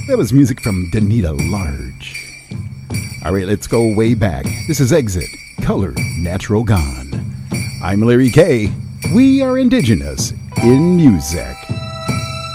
That was music from Danita Large. All right, let's go way back. This is Exit, Color Natural Gone. I'm Larry K. We are indigenous in music.